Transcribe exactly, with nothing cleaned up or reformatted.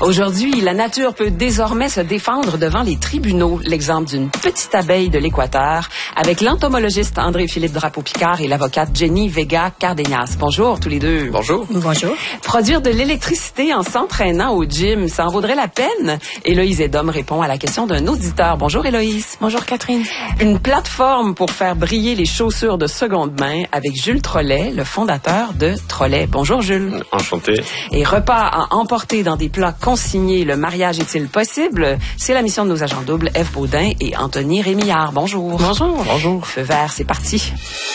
Aujourd'hui, la nature peut désormais se défendre devant les tribunaux. L'exemple d'une petite abeille de l'Équateur avec l'entomologiste André-Philippe Drapeau-Picard et l'avocate Jenny Vega Cardenas. Bonjour tous les deux. Bonjour. Bonjour. Produire de l'électricité en s'entraînant au gym, ça en vaudrait la peine? Héloïse Edom répond à la question d'un auditeur. Bonjour Héloïse. Bonjour Catherine. Une plateforme pour faire briller les chaussures de seconde main avec Jules Trollet, le fondateur de Trollet. Bonjour Jules. Enchanté. Et repas à emporter dans des plats consignés, le mariage est-il possible? C'est la mission de nos agents doubles, Ève Baudin et Anthony Rémillard. Bonjour. Bonjour. Bonjour. Feu vert, c'est parti.